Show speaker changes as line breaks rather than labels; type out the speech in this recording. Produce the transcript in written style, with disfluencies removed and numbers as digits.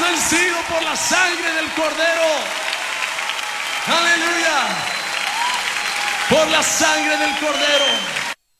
vencido por la sangre del Cordero. Aleluya. Por la sangre del Cordero.